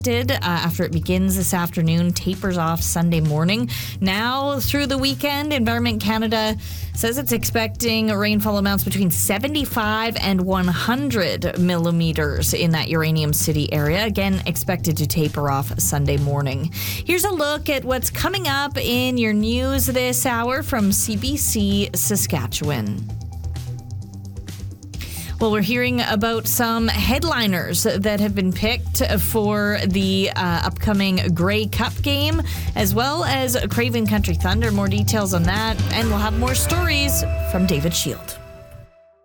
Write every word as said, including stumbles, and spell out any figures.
Uh, after it begins this afternoon, tapers off Sunday morning. Now through the weekend, Environment Canada says it's expecting rainfall amounts between seventy-five and one hundred millimeters in that Uranium City area. Again, expected to taper off Sunday morning. Here's a look at what's coming up in your news this hour from C B C Saskatchewan. Well, we're hearing about some headliners that have been picked for the uh, upcoming Grey Cup game, as well as Craven Country Thunder. More details on that, and we'll have more stories from David Shield.